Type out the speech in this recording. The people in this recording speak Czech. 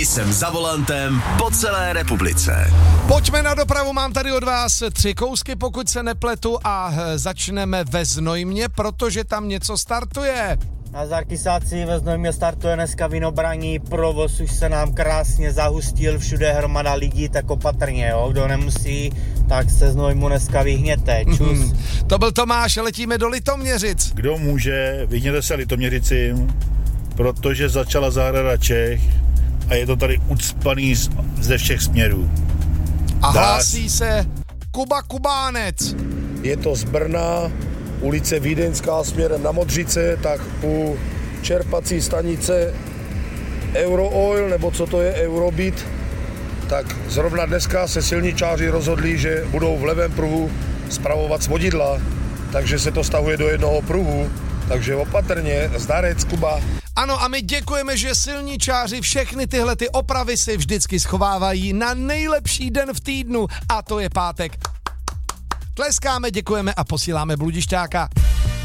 Nejsem za volantem po celé republice. Pojďme na dopravu, mám tady od vás 3 kousky, pokud se nepletu, a začneme ve Znojmě, protože tam něco startuje. Nazdar kysáci, ve Znojmě startuje dneska vinobraní, provoz už se nám krásně zahustil, všude hromada lidí, tak opatrně, jo, kdo nemusí, tak se Znojmu dneska vyhněte, čus. To byl Tomáš, letíme do Litoměřic. Kdo může, vyhněte se Litoměřicím, protože začala zahrada Čech a je to tady ucpaný ze všech směrů. A hlásí se Kuba Kubánec. Je to z Brna, ulice Vídeňská směrem na Modřice, tak u čerpací stanice Eurooil, nebo co to je, Eurobit, tak zrovna dneska se silničáři rozhodli, že budou v levém pruhu spravovat svodidla, takže se to stahuje do jednoho pruhu, takže opatrně, zdarec Kuba. Ano, a my děkujeme, že silničáři všechny tyhle ty opravy si vždycky schovávají na nejlepší den v týdnu, a to je pátek. Tleskáme, děkujeme a posíláme bludišťáka.